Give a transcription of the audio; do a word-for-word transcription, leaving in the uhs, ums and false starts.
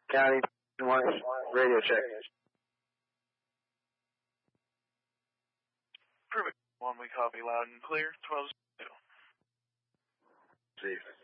County one, radio check. Prove it. One, we copy loud and clear. twelve zero. See.